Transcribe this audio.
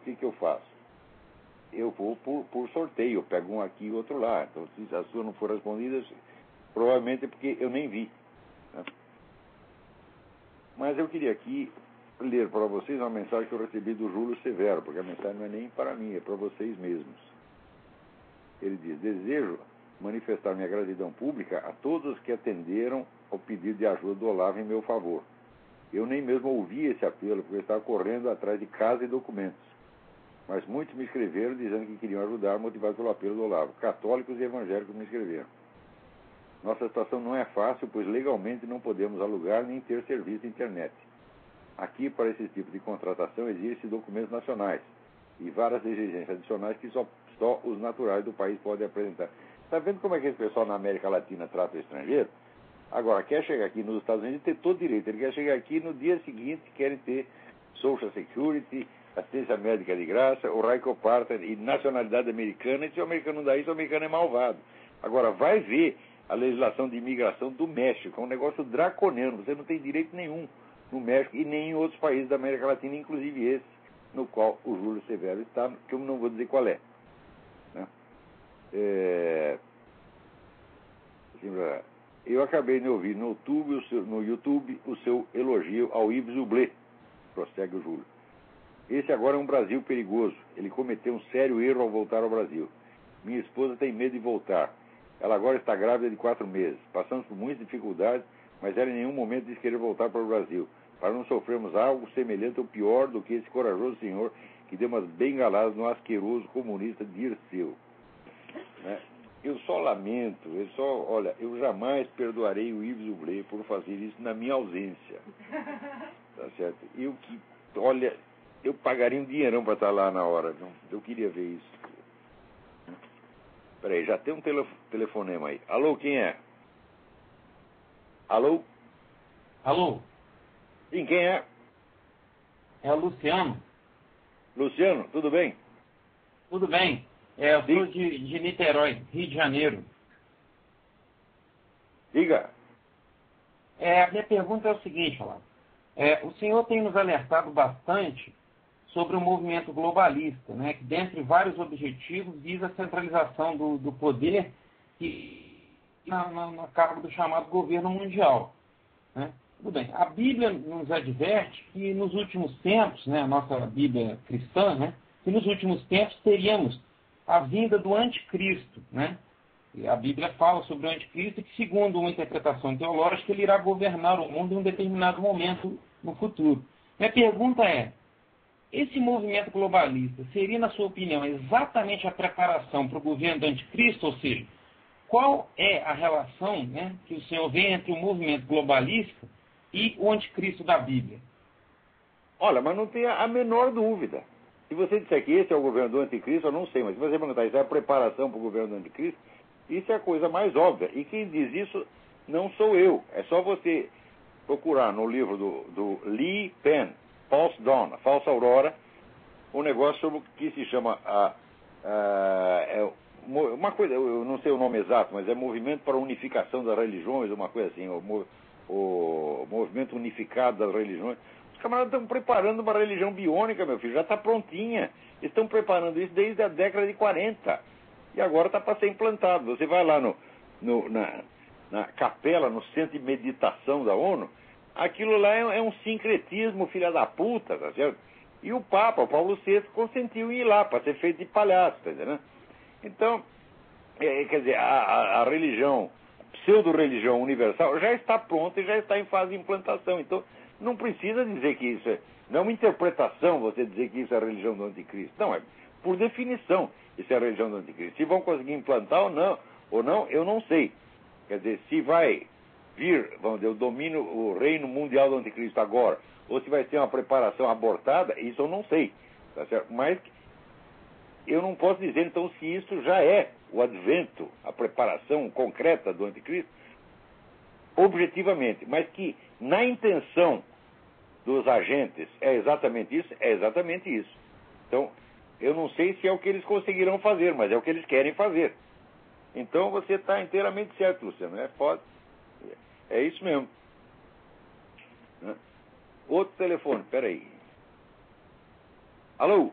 que eu faço? Eu vou por sorteio, eu pego um aqui e outro lá. Então, se a sua não for respondida, provavelmente é porque eu nem vi, né? Mas eu queria aqui ler para vocês uma mensagem que eu recebi do Júlio Severo, porque a mensagem não é nem para mim, é para vocês mesmos. Ele diz: desejo manifestar minha gratidão pública a todos que atenderam ao pedido de ajuda do Olavo em meu favor. Eu nem mesmo ouvi esse apelo, porque eu estava correndo atrás de casa e documentos. Mas muitos me escreveram dizendo que queriam ajudar, motivados pelo apelo do Olavo. Católicos e evangélicos me escreveram. Nossa situação não é fácil, pois legalmente não podemos alugar nem ter serviço de internet. Aqui, para esse tipo de contratação, existem documentos nacionais e várias exigências adicionais que só os naturais do país podem apresentar. Está vendo como é que esse pessoal na América Latina trata o estrangeiro? Agora, quer chegar aqui nos Estados Unidos e ter todo direito. Ele quer chegar aqui no dia seguinte, querem ter Social Security, assistência médica de graça, o Raico Partner e nacionalidade americana. E se o americano não dá isso, o americano é malvado. Agora, vai ver a legislação de imigração do México. É um negócio draconiano. Você não tem direito nenhum no México e nem em outros países da América Latina, inclusive esse, no qual o Júlio Severo está, que eu não vou dizer qual é. Né? Eu acabei de ouvir no YouTube o seu elogio ao Yves Ublé, prossegue o Júlio. Esse agora é um Brasil perigoso. Ele cometeu um sério erro ao voltar ao Brasil. Minha esposa tem medo de voltar. Ela agora está grávida de 4 meses. Passamos por muitas dificuldades, mas ela em nenhum momento disse querer voltar para o Brasil, para não sofrermos algo semelhante ou pior do que esse corajoso senhor que deu umas bengaladas no asqueroso comunista Dirceu. Né? Eu só lamento, olha, eu jamais perdoarei o Yves Ublé por fazer isso na minha ausência. Tá certo? Olha, eu pagaria um dinheirão para estar lá na hora. Não? Eu queria ver isso. Peraí, já tem um telefonema aí. Alô, quem é? Alô? Alô? Sim, quem é? É o Luciano. Luciano, tudo bem? Tudo bem. Eu sou de Niterói, Rio de Janeiro. Diga. A minha pergunta é o seguinte, Olavo. O senhor tem nos alertado bastante sobre o movimento globalista, né, que, dentre vários objetivos, visa a centralização do poder e na cargo do chamado governo mundial. Né? Tudo bem. A Bíblia nos adverte que nos últimos tempos, né, a nossa Bíblia cristã, né, que nos últimos tempos teríamos a vinda do anticristo. Né? E a Bíblia fala sobre o anticristo que, segundo uma interpretação teológica, ele irá governar o mundo em um determinado momento no futuro. Minha pergunta é: esse movimento globalista seria, na sua opinião, exatamente a preparação para o governo do anticristo? Ou seja, qual é a relação, né, que o senhor vê entre o movimento globalista e o anticristo da Bíblia? Olha, mas não tem a menor dúvida. Se você disser que esse é o governo do anticristo, eu não sei, mas se você perguntar isso é a preparação para o governo do anticristo, isso é a coisa mais óbvia. E quem diz isso não sou eu. É só você procurar no livro do Lee Penn, False Dawn, a Falsa Aurora, um negócio sobre o que se chama uma coisa, eu não sei o nome exato, mas é Movimento para a Unificação das Religiões, uma coisa assim, o Movimento Unificado das Religiões. Os camaradas estão preparando uma religião biônica, meu filho, já está prontinha. Estão preparando isso desde a década de 40. E agora está para ser implantado. Você vai lá na capela, no centro de meditação da ONU, aquilo lá é um sincretismo, filha da puta, tá certo? E o Papa, o Paulo VI, consentiu em ir lá para ser feito de palhaço, tá entendendo? Então, quer dizer, a religião, pseudo-religião universal já está pronta e já está em fase de implantação. Então, não precisa dizer que isso não é uma interpretação você dizer que isso é a religião do anticristo. Não, é por definição isso é a religião do anticristo. Se vão conseguir implantar ou não, eu não sei. Quer dizer, se vai vir, vamos dizer, o reino mundial do anticristo agora, ou se vai ser uma preparação abortada, isso eu não sei. Tá certo? Mas eu não posso dizer, então, se isso já é o advento, a preparação concreta do anticristo, objetivamente, mas que na intenção dos agentes é exatamente isso. Então, eu não sei se é o que eles conseguirão fazer, mas é o que eles querem fazer. Então, você está inteiramente certo, Luciano. É foda. É isso mesmo. Outro telefone, peraí. Alô?